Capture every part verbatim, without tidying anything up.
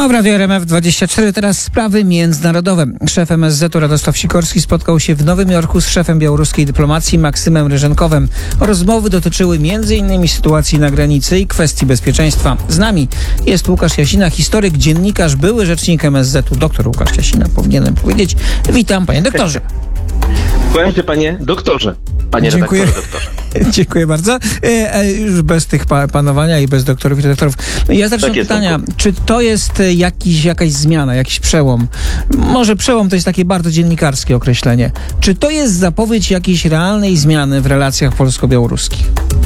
A w Radio R M F dwadzieścia cztery teraz sprawy międzynarodowe. Szef M S Z-u Radosław Sikorski spotkał się w Nowym Jorku z szefem białoruskiej dyplomacji Maksymem Ryżenkowem. Rozmowy dotyczyły między innymi sytuacji na granicy i kwestii bezpieczeństwa. Z nami jest Łukasz Jasina, historyk, dziennikarz, były rzecznik M S Z-u. Doktor Łukasz Jasina, powinienem powiedzieć. Witam, panie doktorze. Kłaniam się, panie doktorze. Panie Dziękuję. redaktorze, doktorze. Dziękuję bardzo. E, e, już bez tych pa- panowania i bez doktorów i redaktorów. Ja zacznę Tak od jest, pytania, Tomku. czy to jest jakiś, jakaś zmiana, jakiś przełom? Może przełom to jest takie bardzo dziennikarskie określenie. Czy to jest zapowiedź jakiejś realnej zmiany w relacjach polsko-białoruskich?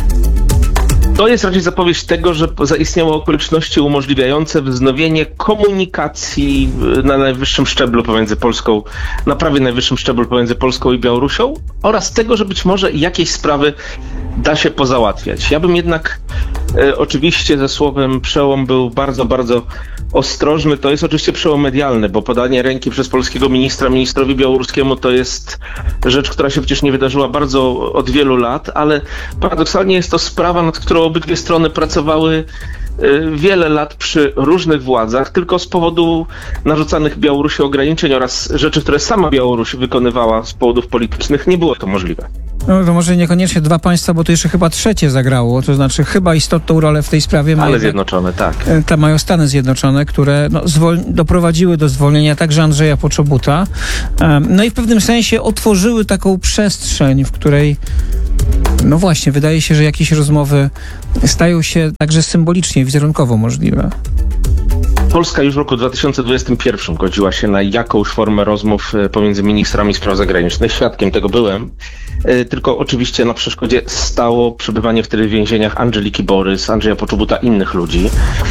To jest raczej zapowiedź tego, że zaistniały okoliczności umożliwiające wznowienie komunikacji na najwyższym szczeblu pomiędzy Polską, na prawie najwyższym szczeblu pomiędzy Polską i Białorusią oraz tego, że być może jakieś sprawy da się pozałatwiać. Ja bym jednak e, oczywiście ze słowem przełom był bardzo, bardzo ostrożny. To jest oczywiście przełom medialny, bo podanie ręki przez polskiego ministra ministrowi białoruskiemu to jest rzecz, która się przecież nie wydarzyła bardzo od wielu lat, ale paradoksalnie jest to sprawa, nad którą obydwie strony pracowały wiele lat przy różnych władzach, tylko z powodu narzucanych Białorusi ograniczeń oraz rzeczy, które sama Białoruś wykonywała z powodów politycznych, nie było to możliwe. No to może niekoniecznie dwa państwa, bo to jeszcze chyba trzecie zagrało, to znaczy chyba istotną rolę w tej sprawie mają, Ale Zjednoczone, tak. Te mają Stany Zjednoczone, które no, zwol- doprowadziły do zwolnienia także Andrzeja Poczobuta. Um, no i w pewnym sensie otworzyły taką przestrzeń, w której no właśnie, wydaje się, że jakieś rozmowy stają się także symbolicznie, wizerunkowo możliwe. Polska już w roku dwa tysiące dwudziestym pierwszym godziła się na jakąś formę rozmów pomiędzy ministrami spraw zagranicznych. Świadkiem tego byłem. Tylko oczywiście na przeszkodzie stało przebywanie wtedy w więzieniach Andżeliki Borys, Andrzeja Poczobuta i innych ludzi.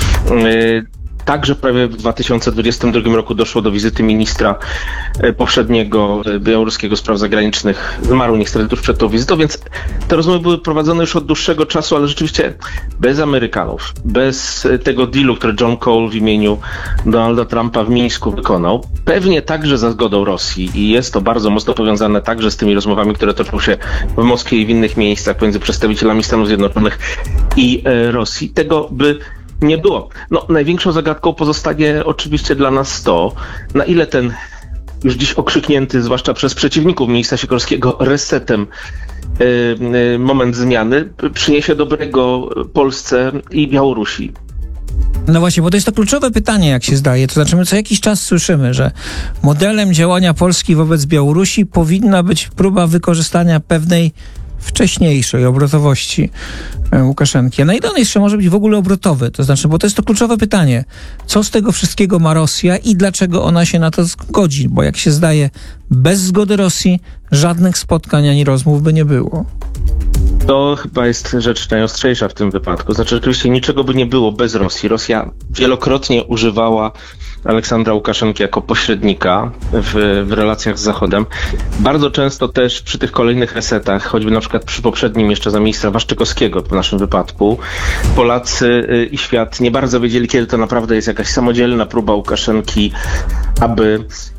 Także prawie w dwa tysiące dwudziestym drugim roku doszło do wizyty ministra poprzedniego białoruskiego spraw zagranicznych. Zmarł niestety tuż przed tą wizytą, więc te rozmowy były prowadzone już od dłuższego czasu, ale rzeczywiście bez Amerykanów, bez tego dealu, który John Cole w imieniu Donalda Trumpa w Mińsku wykonał. Pewnie także za zgodą Rosji i jest to bardzo mocno powiązane także z tymi rozmowami, które toczą się w Moskwie i w innych miejscach pomiędzy przedstawicielami Stanów Zjednoczonych i e, Rosji. Tego by nie było. No, największą zagadką pozostanie oczywiście dla nas to, na ile ten już dziś okrzyknięty, zwłaszcza przez przeciwników ministra Sikorskiego, resetem yy, yy, moment zmiany przyniesie dobrego Polsce i Białorusi. No właśnie, bo to jest to kluczowe pytanie, jak się zdaje. To znaczy, my co jakiś czas słyszymy, że modelem działania Polski wobec Białorusi powinna być próba wykorzystania pewnej wcześniejszej obrotowości Łukaszenki. A na ile on jeszcze może być w ogóle obrotowy? To znaczy, bo to jest to kluczowe pytanie. Co z tego wszystkiego ma Rosja i dlaczego ona się na to zgodzi? Bo jak się zdaje, bez zgody Rosji żadnych spotkań ani rozmów by nie było. To chyba jest rzecz najostrzejsza w tym wypadku. Znaczy, oczywiście niczego by nie było bez Rosji. Rosja wielokrotnie używała Aleksandra Łukaszenki jako pośrednika w, w relacjach z Zachodem. Bardzo często też przy tych kolejnych resetach, choćby na przykład przy poprzednim jeszcze za ministra Waszczykowskiego w naszym wypadku, Polacy i świat nie bardzo wiedzieli, kiedy to naprawdę jest jakaś samodzielna próba Łukaszenki, aby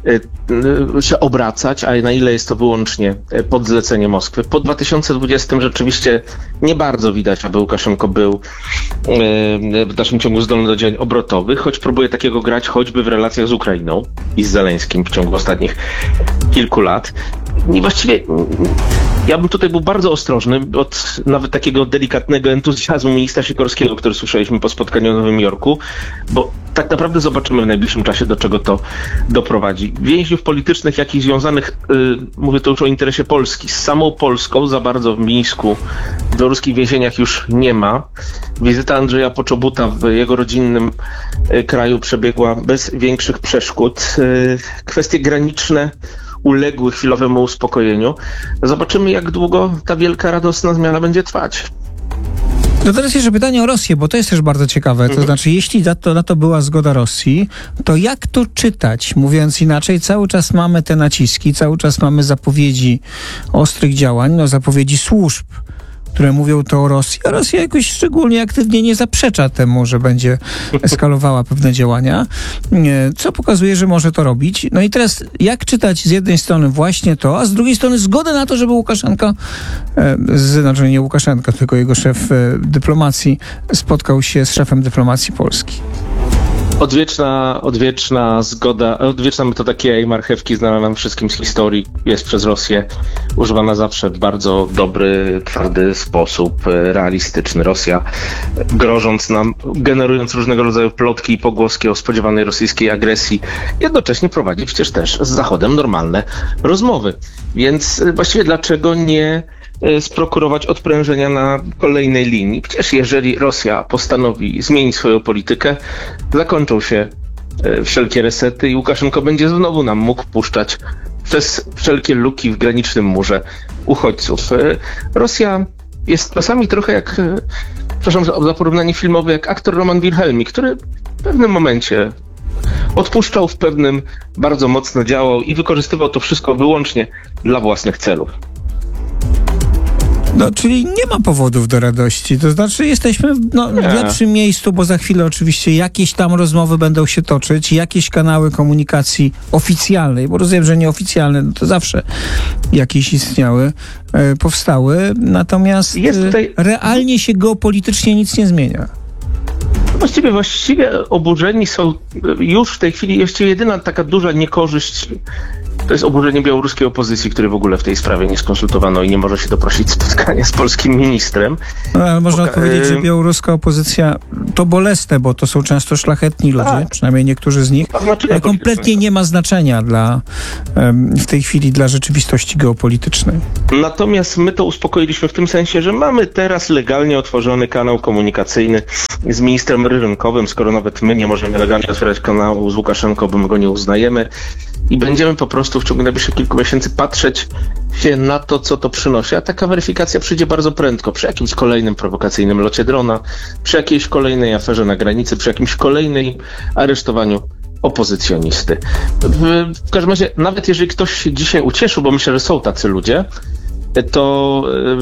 się obracać, a na ile jest to wyłącznie pod zlecenie Moskwy. Po dwa tysiące dwudziestym rzeczywiście nie bardzo widać, aby Łukaszenko był w dalszym ciągu zdolny do działań obrotowych, choć próbuje takiego grać choćby w relacjach z Ukrainą i z Zeleńskim w ciągu ostatnich kilku lat. I właściwie ja bym tutaj był bardzo ostrożny od nawet takiego delikatnego entuzjazmu ministra Sikorskiego, który słyszeliśmy po spotkaniu w Nowym Jorku, bo tak naprawdę zobaczymy w najbliższym czasie, do czego to doprowadzi. Więźniów politycznych, jak i związanych, yy, mówię to już o interesie Polski, z samą Polską za bardzo w Mińsku, w białoruskich więzieniach już nie ma. Wizyta Andrzeja Poczobuta w jego rodzinnym yy, kraju przebiegła bez większych przeszkód. Yy, kwestie graniczne uległy chwilowemu uspokojeniu. Zobaczymy, jak długo ta wielka, radosna zmiana będzie trwać. No teraz jeszcze pytanie o Rosję, bo to jest też bardzo ciekawe. To mhm. znaczy, jeśli na to, na to była zgoda Rosji, to jak to czytać? Mówiąc inaczej, cały czas mamy te naciski, cały czas mamy zapowiedzi ostrych działań, no zapowiedzi służb, które mówią to o Rosji, a Rosja jakoś szczególnie aktywnie nie zaprzecza temu, że będzie eskalowała pewne działania, co pokazuje, że może to robić. No i teraz jak czytać z jednej strony właśnie to, a z drugiej strony zgodę na to, żeby Łukaszenko, z, znaczy nie Łukaszenko, tylko jego szef dyplomacji spotkał się z szefem dyplomacji Polski? Odwieczna, odwieczna zgoda, odwieczna metoda kija i marchewki znana nam wszystkim z historii, jest przez Rosję używana zawsze w bardzo dobry, twardy sposób, realistyczny. Rosja, grożąc nam, generując różnego rodzaju plotki i pogłoski o spodziewanej rosyjskiej agresji, jednocześnie prowadzi przecież też z Zachodem normalne rozmowy. Więc właściwie dlaczego nie sprokurować odprężenia na kolejnej linii? Przecież jeżeli Rosja postanowi zmienić swoją politykę, zakończą się wszelkie resety i Łukaszenko będzie znowu nam mógł puszczać przez wszelkie luki w granicznym murze uchodźców. Rosja jest czasami trochę jak, przepraszam za porównanie filmowe, jak aktor Roman Wilhelmi, który w pewnym momencie odpuszczał, w pewnym bardzo mocno działał i wykorzystywał to wszystko wyłącznie dla własnych celów. No, czyli nie ma powodów do radości. To znaczy jesteśmy w, no, w lepszym miejscu, bo za chwilę oczywiście jakieś tam rozmowy będą się toczyć, jakieś kanały komunikacji oficjalnej, bo rozumiem, że nieoficjalne, no to zawsze jakieś istniały, e, powstały. Natomiast Jest tutaj... e, realnie się geopolitycznie nic nie zmienia. Właściwie, właściwie oburzeni są już w tej chwili, właściwie jedyna taka duża niekorzyść to jest oburzenie białoruskiej opozycji, której w ogóle w tej sprawie nie skonsultowano i nie może się doprosić spotkania z polskim ministrem. No, ale można Poka- odpowiedzieć, że białoruska opozycja to bolesne, bo to są często szlachetni ludzie, tak. przynajmniej niektórzy z nich, ale kompletnie nie ma znaczenia dla, w tej chwili dla rzeczywistości geopolitycznej. Natomiast my to uspokoiliśmy w tym sensie, że mamy teraz legalnie otworzony kanał komunikacyjny z ministrem rynkowym, skoro nawet my nie możemy legalnie otwierać kanału z Łukaszenką, bo my go nie uznajemy i będziemy po prostu w ciągu najbliższych kilku miesięcy patrzeć się na to, co to przynosi. A taka weryfikacja przyjdzie bardzo prędko, przy jakimś kolejnym prowokacyjnym locie drona, przy jakiejś kolejnej aferze na granicy, przy jakimś kolejnym aresztowaniu opozycjonisty. W, w każdym razie, nawet jeżeli ktoś się dzisiaj ucieszył, bo myślę, że są tacy ludzie, to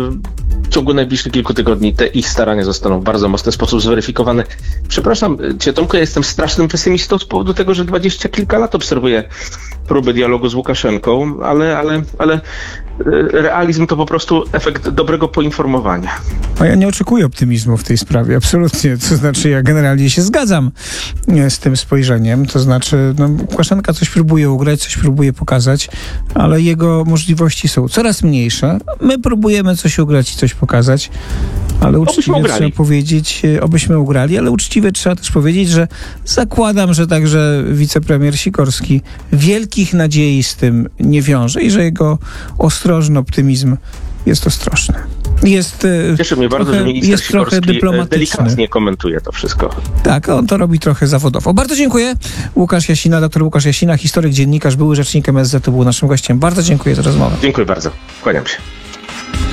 w ciągu najbliższych kilku tygodni te ich starania zostaną w bardzo mocny sposób zweryfikowane. Przepraszam cię, Tomku, ja jestem strasznym pesymistą z powodu tego, że dwadzieścia kilka lat obserwuję próby dialogu z Łukaszenką, ale, ale, ale realizm to po prostu efekt dobrego poinformowania. A ja nie oczekuję optymizmu w tej sprawie, absolutnie. To znaczy, ja generalnie się zgadzam z tym spojrzeniem. To znaczy, no, Łukaszenka coś próbuje ugrać, coś próbuje pokazać, ale jego możliwości są coraz mniejsze. My próbujemy coś ugrać i coś pokazać, ale uczciwie trzeba powiedzieć, obyśmy ugrali, ale uczciwie trzeba też powiedzieć, że zakładam, że także wicepremier Sikorski wielkich nadziei z tym nie wiąże i że jego ostrożny optymizm jest ostrożny. Jest, Cieszy mnie bardzo, trochę, że minister jest trochę Sikorski dyplomatyczny. delikatnie komentuje to wszystko. Tak, on to robi trochę zawodowo. Bardzo dziękuję. Łukasz Jasina, doktor Łukasz Jasina, historyk, dziennikarz, były rzecznik M S Z, to był naszym gościem. Bardzo dziękuję za rozmowę. Dziękuję bardzo. Kłaniam się.